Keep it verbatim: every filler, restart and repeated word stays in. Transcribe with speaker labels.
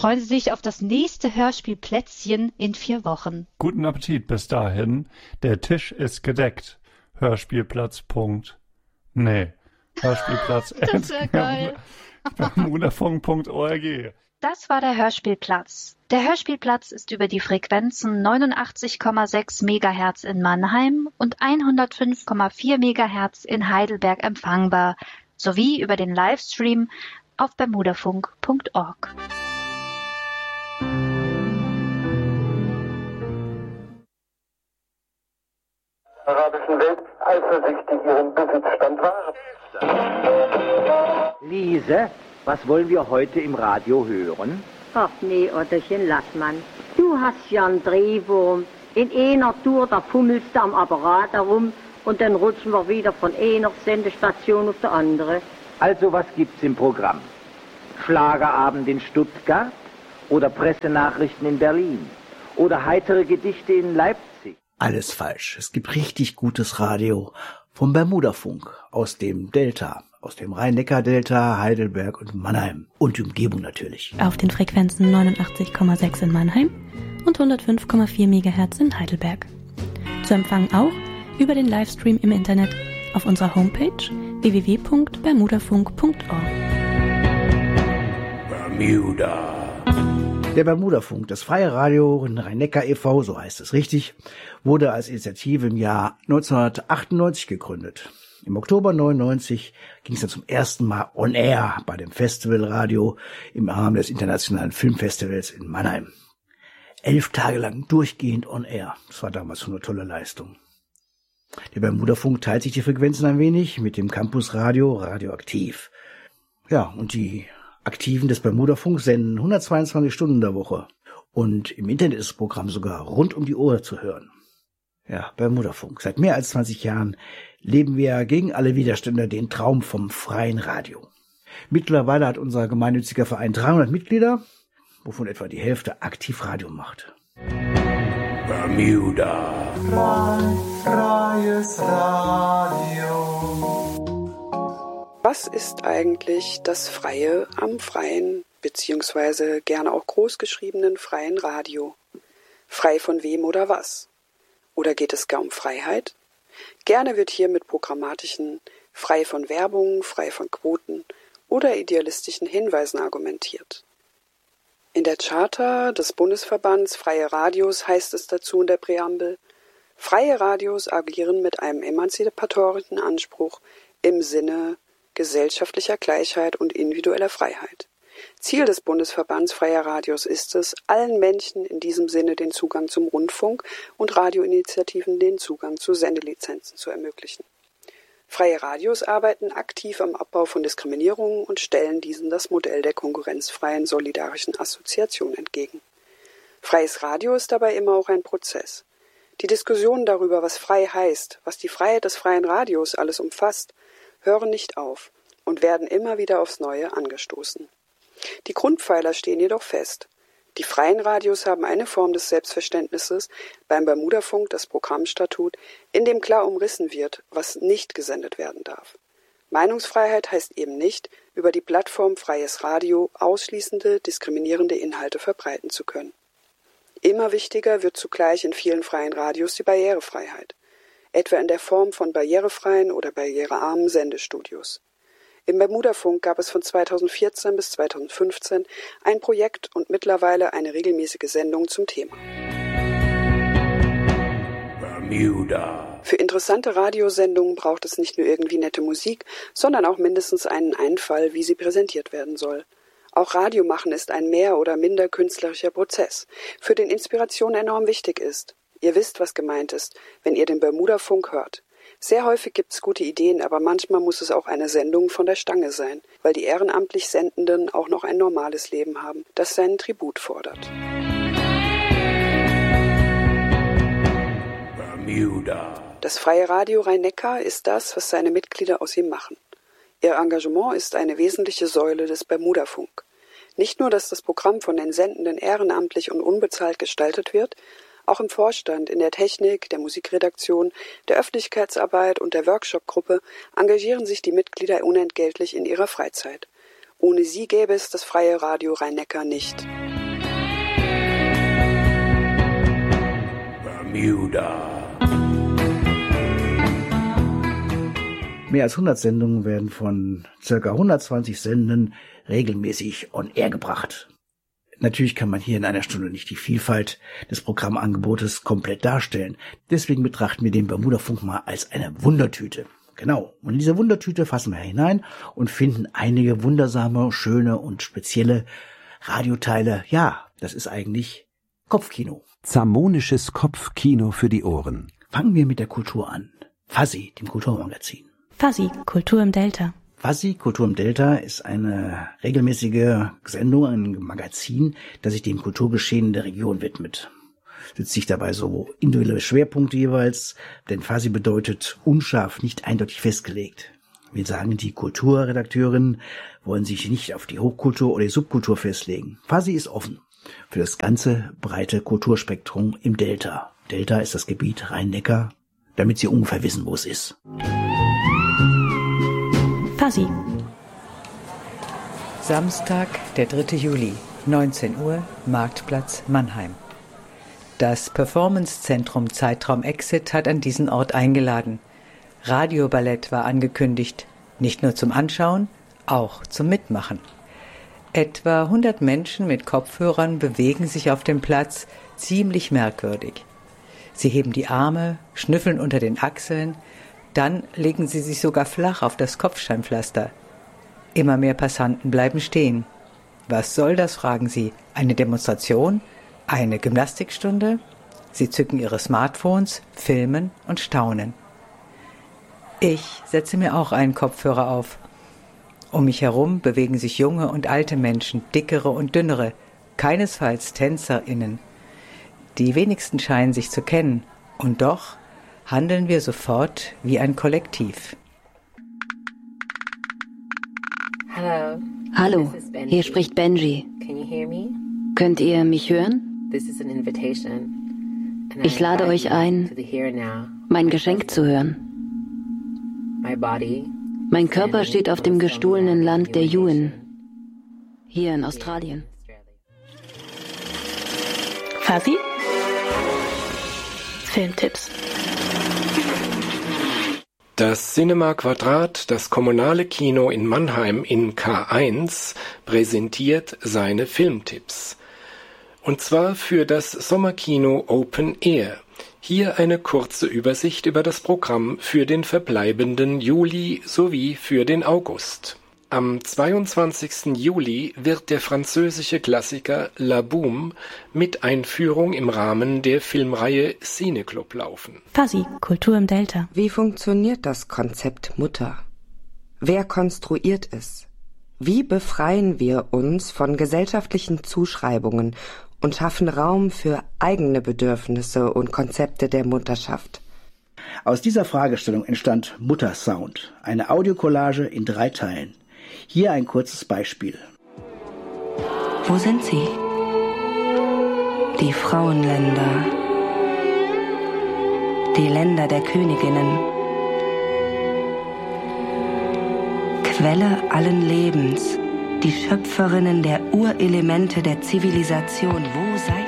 Speaker 1: freuen Sie sich auf das nächste Hörspielplätzchen in vier Wochen.
Speaker 2: Guten Appetit bis dahin. Der Tisch ist gedeckt. Hörspielplatz. Punkt. Nee. Hörspielplatz.
Speaker 1: Das wäre geil.
Speaker 2: bermudafunk punkt org.
Speaker 1: Das war der Hörspielplatz. Der Hörspielplatz ist über die Frequenzen neunundachtzig Komma sechs Megahertz in Mannheim und hundertfünf Komma vier Megahertz in Heidelberg empfangbar, sowie über den Livestream auf bermudafunk punkt org.
Speaker 3: Arabischen Welt eifersüchtig ihren Besitzstand wahren.
Speaker 4: Lise, was wollen wir heute im Radio hören?
Speaker 5: Ach nee, Otterchen, lass man. Du hast ja einen Drehwurm. In einer Tour, da fummelst du am Apparat herum und dann rutschen wir wieder von einer Sendestation auf die andere.
Speaker 4: Also, was gibt's im Programm? Schlagerabend in Stuttgart? Oder Pressenachrichten in Berlin? Oder heitere Gedichte in Leipzig?
Speaker 6: Alles falsch. Es gibt richtig gutes Radio vom Bermudafunk aus dem Delta, aus dem Rhein-Neckar-Delta, Heidelberg und Mannheim und die Umgebung natürlich.
Speaker 7: Auf den Frequenzen neunundachtzig Komma sechs in Mannheim und hundertfünf Komma vier Megahertz in Heidelberg. Zu empfangen auch über den Livestream im Internet auf unserer Homepage w w w punkt bermudafunk punkt org.
Speaker 6: Bermuda. Der Bermudafunk, das freie Radio in Rhein-Neckar e V, so heißt es richtig, wurde als Initiative im Jahr neunzehnhundertachtundneunzig gegründet. Im Oktober neunundneunzig ging es dann zum ersten Mal on air bei dem Festivalradio im Rahmen des Internationalen Filmfestivals in Mannheim. Elf Tage lang durchgehend on air. Das war damals schon eine tolle Leistung. Der Bermudafunk teilt sich die Frequenzen ein wenig mit dem Campusradio Radioaktiv. Ja, und die Aktiven des Bermudafunk senden hundertzweiundzwanzig Stunden in der Woche. Und im Internet ist das Programm sogar rund um die Uhr zu hören. Ja, Bermudafunk. Seit mehr als zwanzig Jahren leben wir gegen alle Widerstände den Traum vom freien Radio. Mittlerweile hat unser gemeinnütziger Verein dreihundert Mitglieder, wovon etwa die Hälfte aktiv Radio macht. Bermuda.
Speaker 8: Freies Radio.
Speaker 9: Was ist eigentlich das Freie am freien, beziehungsweise gerne auch großgeschriebenen freien Radio? Frei von wem oder was? Oder geht es gar um Freiheit? Gerne wird hier mit programmatischen, frei von Werbung, frei von Quoten oder idealistischen Hinweisen argumentiert. In der Charta des Bundesverbands Freie Radios heißt es dazu in der Präambel: Freie Radios agieren mit einem emanzipatorischen Anspruch im Sinne gesellschaftlicher Gleichheit und individueller Freiheit. Ziel des Bundesverbands Freier Radios ist es, allen Menschen in diesem Sinne den Zugang zum Rundfunk und Radioinitiativen den Zugang zu Sendelizenzen zu ermöglichen. Freie Radios arbeiten aktiv am Abbau von Diskriminierungen und stellen diesen das Modell der konkurrenzfreien solidarischen Assoziation entgegen. Freies Radio ist dabei immer auch ein Prozess. Die Diskussionen darüber, was frei heißt, was die Freiheit des freien Radios alles umfasst, hören nicht auf und werden immer wieder aufs Neue angestoßen. Die Grundpfeiler stehen jedoch fest. Die freien Radios haben eine Form des Selbstverständnisses, beim Bermudafunk das Programmstatut, in dem klar umrissen wird, was nicht gesendet werden darf. Meinungsfreiheit heißt eben nicht, über die Plattform Freies Radio ausschließende, diskriminierende Inhalte verbreiten zu können. Immer wichtiger wird zugleich in vielen freien Radios die Barrierefreiheit, etwa in der Form von barrierefreien oder barrierearmen Sendestudios. Im Bermudafunk gab es von zweitausendvierzehn bis zweitausendfünfzehn ein Projekt und mittlerweile eine regelmäßige Sendung zum Thema. Bermuda. Für interessante Radiosendungen braucht es nicht nur irgendwie nette Musik, sondern auch mindestens einen Einfall, wie sie präsentiert werden soll. Auch Radiomachen ist ein mehr oder minder künstlerischer Prozess, für den Inspiration enorm wichtig ist. Ihr wisst, was gemeint ist, wenn ihr den Bermudafunk hört. Sehr häufig gibt es gute Ideen, aber manchmal muss es auch eine Sendung von der Stange sein, weil die ehrenamtlich Sendenden auch noch ein normales Leben haben, das seinen Tribut fordert. Bermuda. Das freie Radio Rhein-Neckar ist das, was seine Mitglieder aus ihm machen. Ihr Engagement ist eine wesentliche Säule des Bermudafunk. Nicht nur, dass das Programm von den Sendenden ehrenamtlich und unbezahlt gestaltet wird, auch im Vorstand, in der Technik, der Musikredaktion, der Öffentlichkeitsarbeit und der Workshop-Gruppe engagieren sich die Mitglieder unentgeltlich in ihrer Freizeit. Ohne sie gäbe es das freie Radio Rhein-Neckar nicht.
Speaker 10: Bermuda.
Speaker 6: Mehr als hundert Sendungen werden von ca. hundertzwanzig Sendern regelmäßig on air gebracht. Natürlich kann man hier in einer Stunde nicht die Vielfalt des Programmangebotes komplett darstellen. Deswegen betrachten wir den Bermuda-Funk mal als eine Wundertüte. Genau. Und in diese Wundertüte fassen wir hinein und finden einige wundersame, schöne und spezielle Radioteile. Ja, das ist eigentlich Kopfkino.
Speaker 11: Zamonisches Kopfkino für die Ohren.
Speaker 6: Fangen wir mit der Kultur an. Fuzzy, dem Kulturmagazin.
Speaker 7: Fuzzy, Kultur im Delta.
Speaker 6: Fuzzy, Kultur im Delta ist eine regelmäßige Sendung, ein Magazin, das sich dem Kulturgeschehen der Region widmet. Setzt sich dabei so individuelle Schwerpunkte jeweils, denn Fuzzy bedeutet unscharf, nicht eindeutig festgelegt. Wir sagen, die Kulturredakteurinnen wollen sich nicht auf die Hochkultur oder die Subkultur festlegen. Fuzzy ist offen für das ganze breite Kulturspektrum im Delta. Delta ist das Gebiet Rhein-Neckar, damit Sie ungefähr wissen, wo es ist.
Speaker 7: Fuzzy.
Speaker 12: Samstag, der dritte Juli, neunzehn Uhr, Marktplatz Mannheim. Das Performance-Zentrum Zeitraum Exit hat an diesen Ort eingeladen. Radioballett war angekündigt, nicht nur zum Anschauen, auch zum Mitmachen. Etwa hundert Menschen mit Kopfhörern bewegen sich auf dem Platz, ziemlich merkwürdig. Sie heben die Arme, schnüffeln unter den Achseln, dann legen sie sich sogar flach auf das Kopfsteinpflaster. Immer mehr Passanten bleiben stehen. Was soll das, fragen sie. Eine Demonstration? Eine Gymnastikstunde? Sie zücken ihre Smartphones, filmen und staunen. Ich setze mir auch einen Kopfhörer auf. Um mich herum bewegen sich junge und alte Menschen, dickere und dünnere, keinesfalls TänzerInnen. Die wenigsten scheinen sich zu kennen, und doch handeln wir sofort wie ein Kollektiv.
Speaker 13: Hallo, Hallo, hier spricht Benji. Könnt ihr mich hören? Ich lade euch ein, mein Geschenk zu hören. Mein Körper steht auf dem gestohlenen Land der Yuin, hier in Australien.
Speaker 7: Fuzzy? Filmtipps.
Speaker 14: Das Cinema Quadrat, das kommunale Kino in Mannheim in K eins, präsentiert seine Filmtipps. Und zwar für das Sommerkino Open Air. Hier eine kurze Übersicht über das Programm für den verbleibenden Juli sowie für den August. Am zweiundzwanzigsten Juli wird der französische Klassiker La Boum mit Einführung im Rahmen der Filmreihe Cineclub laufen.
Speaker 7: Fuzzy, Kultur im Delta.
Speaker 15: Wie funktioniert das Konzept Mutter? Wer konstruiert es? Wie befreien wir uns von gesellschaftlichen Zuschreibungen und schaffen Raum für eigene Bedürfnisse und Konzepte der Mutterschaft?
Speaker 6: Aus dieser Fragestellung entstand Muttersound, eine Audiokollage in drei Teilen. Hier ein kurzes Beispiel.
Speaker 15: Wo sind sie? Die Frauenländer. Die Länder der Königinnen. Quelle allen Lebens. Die Schöpferinnen der Urelemente der Zivilisation. Wo seid